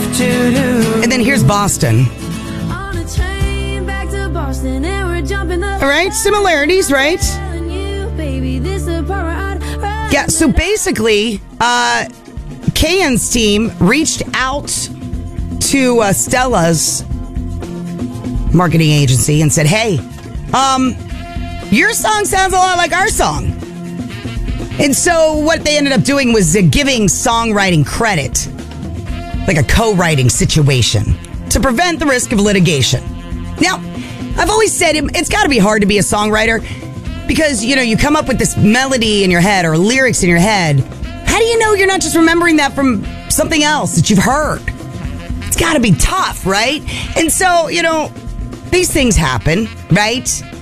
And then here's Boston. All right, similarities, right? Yeah, so basically, Kayan's team reached out to Stella's marketing agency and said, hey, your song sounds a lot like our song. And so what they ended up doing was giving songwriting credit, like a co-writing situation, to prevent the risk of litigation. Now, I've always said it's got to be hard to be a songwriter because, you know, you come up with this melody in your head or lyrics in your head. How do you know you're not just remembering that from something else that you've heard? It's got to be tough, right? And so, you know, these things happen, right?